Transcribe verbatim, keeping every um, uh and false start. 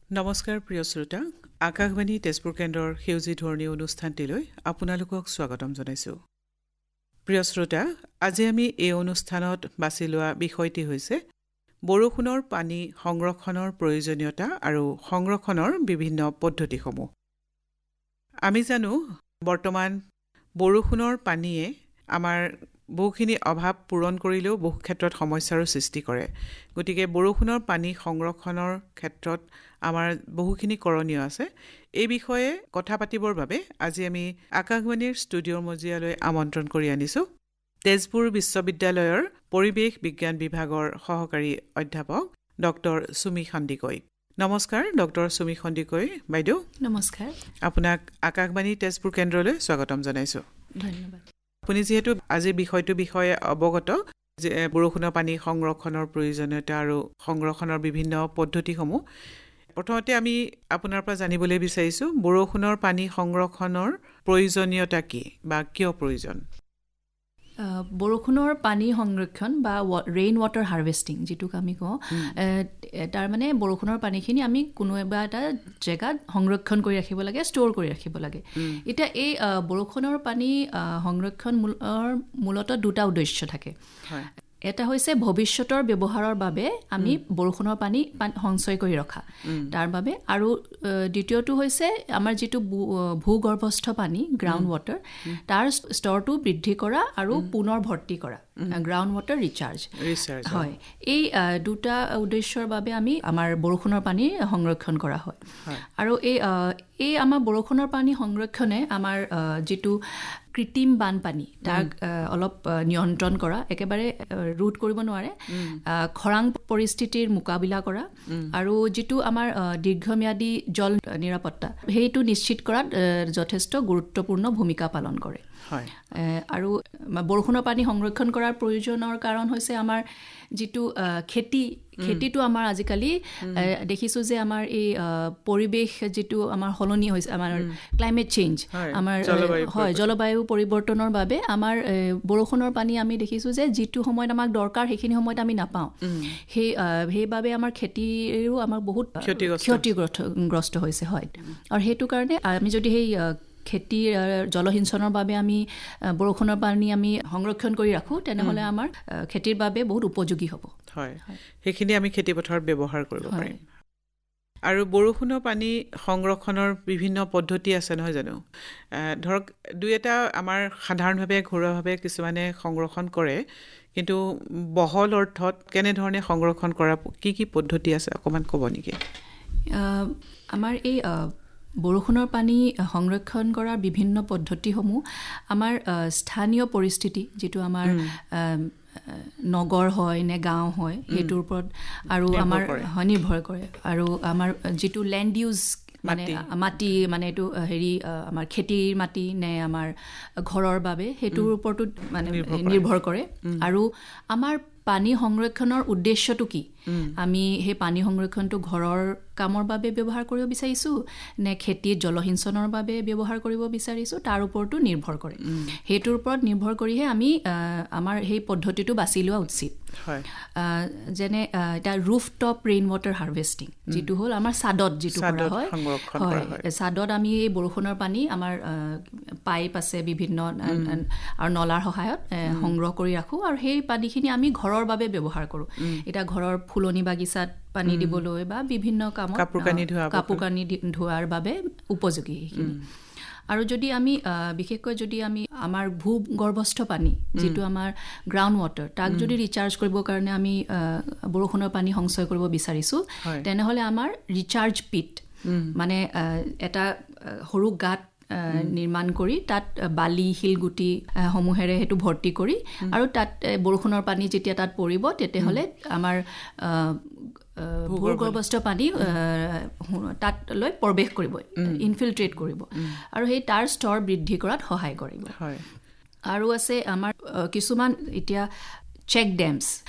নমস্কাৰ প্ৰিয় শ্ৰোতা, আকাশবাণী তেজপুৰ কেন্দ্ৰৰ সেউজী ধৰণী অনুষ্ঠানটিলৈ আপোনালোকক স্বাগতম জনাইছোঁ। প্ৰিয় শ্ৰোতা, আজি আমি এই অনুষ্ঠানত বাছি লোৱা বিষয়টি হৈছে বৰষুণৰ পানী সংৰক্ষণৰ প্ৰয়োজনীয়তা আৰু সংৰক্ষণৰ বিভিন্ন পদ্ধতিসমূহ। আমি জানো বৰ্তমান বৰষুণৰ পানীয়ে আমাৰ বহুখিনি অভাৱ পূৰণ কৰিলেও বহু ক্ষেত্ৰত সমস্যাৰো সৃষ্টি কৰে। গতিকে বৰষুণৰ পানী সংৰক্ষণৰ ক্ষেত্ৰত আমাৰ বহুখিনি কৰণীয় আছে। এই বিষয়ে কথা পাতিবৰ বাবে আজি আমি আকাশবাণীৰ ষ্টুডিঅ'ৰ মজিয়ালৈ আমন্ত্ৰণ কৰি আনিছোঁ তেজপুৰ বিশ্ববিদ্যালয়ৰ পৰিৱেশ বিজ্ঞান বিভাগৰ সহকাৰী অধ্যাপক ডক্টৰ সুমি সন্দিকৈ। নমস্কাৰ ডক্টৰ সুমি সন্দিকৈ বাইদেউ। নমস্কাৰ। আপোনাক আকাশবাণী তেজপুৰ কেন্দ্ৰলৈ স্বাগতম জনাইছোঁ। ধন্যবাদ। আপুনি যিহেতু আজি বিষয়টোৰ বিষয়ে অৱগত যে বৰষুণৰ পানী সংৰক্ষণৰ প্ৰয়োজনীয়তা আৰু সংৰক্ষণৰ বিভিন্ন পদ্ধতিসমূহ, প্ৰথমতে আমি আপোনাৰ পৰা জানিবলৈ বিচাৰিছোঁ বৰষুণৰ পানী সংৰক্ষণৰ প্ৰয়োজনীয়তা কি বা কিয় প্ৰয়োজন? বৰষুণৰ পানী সংৰক্ষণ বা ৰেইন ৱাটাৰ হাৰ্ভেষ্টিং যিটোক আমি কওঁ, তাৰ মানে বৰষুণৰ পানীখিনি আমি কোনোবা এটা জেগাত সংৰক্ষণ কৰি ৰাখিব লাগে, ষ্ট'ৰ কৰি ৰাখিব লাগে। এতিয়া এই বৰষুণৰ পানী সংৰক্ষণ মূলতঃ দুটা উদ্দেশ্য থাকে। এটা হৈছে ভৱিষ্যতৰ ব্যৱহাৰৰ বাবে আমি বৰষুণৰ পানী সঞ্চয় কৰি ৰখা তাৰ বাবে, আৰু দ্বিতীয়টো হৈছে আমাৰ যিটো ভূগৰ্ভস্থ পানী গ্ৰাউণ্ড ৱাটাৰ তাৰ স্তৰটো বৃদ্ধি কৰা আৰু পুনৰ ভৰ্তি কৰা, গ্ৰাউণ্ড ৱাটাৰ ৰিচাৰ্জ। হয়, এই দুটা উদ্দেশ্যৰ বাবে আমি আমাৰ বৰষুণৰ পানী সংৰক্ষণ কৰা হয়। আৰু এই এই আমাৰ বৰষুণৰ পানী সংৰক্ষণে আমাৰ যিটো কৃত্ৰিম বানপানী তাক অলপ নিয়ন্ত্ৰণ কৰা, একেবাৰে ৰোধ কৰিব নোৱাৰে, খৰাং পৰিস্থিতিৰ মোকাবিলা কৰা আৰু যিটো আমাৰ দীৰ্ঘম্যাদী জল নিৰাপত্তা সেইটো নিশ্চিত কৰাত যথেষ্ট গুৰুত্বপূৰ্ণ ভূমিকা পালন কৰে। আৰু বৰষুণৰ পানী সংৰক্ষণ কৰাৰ প্ৰয়োজনৰ কাৰণ হৈছে আমাৰ যিটো খেতি খেতিটো আমাৰ আজিকালি দেখিছোঁ যে আমাৰ এই পৰিৱেশ যিটো আমাৰ সলনি হৈছে, আমাৰ ক্লাইমেট চেঞ্জ, আমাৰ হয় জলবায়ু পৰিৱৰ্তনৰ বাবে আমাৰ বৰষুণৰ পানী আমি দেখিছোঁ যে যিটো সময়ত আমাক দৰকাৰ সেইখিনি সময়ত আমি নাপাওঁ। সেই সেইবাবে আমাৰ খেতিৰো আমাৰ বহুত ক্ষতিগ্ৰস্ত হৈছে। হয়, আৰু সেইটো কাৰণে আমি যদি সেই খেতিৰ জলসিঞ্চনৰ বাবে আমি বৰষুণৰ পানী আমি সংৰক্ষণ কৰি ৰাখোঁ তেনেহ'লে আমাৰ খেতিৰ বাবে বহুত উপযোগী হ'ব। হয়, সেইখিনি আমি খেতি পথাৰত ব্যৱহাৰ কৰিব পাৰিম। আৰু বৰষুণৰ পানী সংৰক্ষণৰ বিভিন্ন পদ্ধতি আছে নহয় জানো? ধৰক দুই এটা আমাৰ সাধাৰণভাৱে ঘৰুৱাভাৱে কিছুমানে সংৰক্ষণ কৰে, কিন্তু বহল অৰ্থত কেনেধৰণে সংৰক্ষণ কৰা কি কি পদ্ধতি আছে অকণমান ক'ব নেকি? আমাৰ এই বৰষুণৰ পানী সংৰক্ষণ কৰাৰ বিভিন্ন পদ্ধতিসমূহ আমাৰ স্থানীয় পৰিস্থিতি, যিটো আমাৰ নগৰ হয় নে গাঁও হয় সেইটোৰ ওপৰত আৰু আমাৰ নিৰ্ভৰ কৰে, আৰু আমাৰ যিটো লেণ্ড ইউজ মানে মাটি মানে এইটো হেৰি আমাৰ খেতিৰ মাটি নে আমাৰ ঘৰৰ বাবে সেইটোৰ ওপৰতো মানে নিৰ্ভৰ কৰে। আৰু আমাৰ পানী সংৰক্ষণৰ উদ্দেশ্যটো কি, আমি সেই পানী সংৰক্ষণটো ঘৰৰ কামৰ বাবে ব্যৱহাৰ কৰিব বিচাৰিছোঁ নে খেতিত জলসিঞ্চনৰ বাবে ব্যৱহাৰ কৰিব বিচাৰিছোঁ, তাৰ ওপৰতো নিৰ্ভৰ কৰে। সেইটোৰ ওপৰত নিৰ্ভৰ কৰিহে আমি আমাৰ সেই পদ্ধতিটো বাছি লোৱা উচিত। যেনে এতিয়া roof top rain water harvesting যিটো হ'ল আমাৰ ছাদত যিটো কৰা হয়। হয়, ছাদত আমি এই বৰষুণৰ পানী আমাৰ পাইপ আছে বিভিন্ন আৰু নলাৰ সহায়ত সংগ্ৰহ কৰি ৰাখোঁ, আৰু সেই পানীখিনি আমি ঘৰৰ বাবে ব্যৱহাৰ কৰোঁ। এতিয়া ঘৰৰ ফুলনি বাগিচাত পানী দিবলৈ বা বিভিন্ন কামত কাপোৰ কানি ধোৱা কাপোৰ কানি ধোৱাৰ বাবে উপযোগী সেইখিনি। আৰু যদি আমি বিশেষকৈ যদি আমি আমাৰ ভূগৰ্ভস্থ পানী যিটো আমাৰ গ্ৰাউণ্ড ৱাটাৰ তাক যদি ৰিচাৰ্জ কৰিবৰ কাৰণে আমি বৰষুণৰ পানী সঞ্চয় কৰিব বিচাৰিছোঁ, তেনেহ'লে আমাৰ ৰিচাৰ্জ পিট মানে এটা সৰু গাঁত নিৰ্মাণ কৰি তাত বালি শিলগুটি সমূহেৰে সেইটো ভৰ্তি কৰি আৰু তাত বৰষুণৰ পানী যেতিয়া তাত পৰিব তেতিয়াহ'লে আমাৰ ভূগৰ্ভস্থ পানী তাত লৈ প্ৰৱেশ কৰিব, ইনফিল্ট্ৰেট কৰিব, আৰু সেই তাৰ স্তৰ বৃদ্ধি কৰাত সহায় কৰিব। আৰু আছে আমাৰ কিছুমান এতিয়া চেক ডেমছ